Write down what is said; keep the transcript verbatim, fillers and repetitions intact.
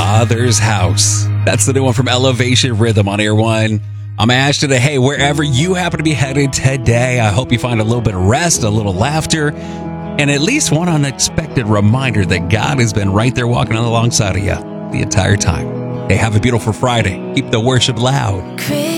Father's House. That's the new one from Elevation Rhythm on Air One. I'm Ash today. Hey, wherever you happen to be headed today, I hope you find a little bit of rest, a little laughter, and at least one unexpected reminder that God has been right there walking alongside of you the entire time. Hey, have a beautiful Friday. Keep the worship loud.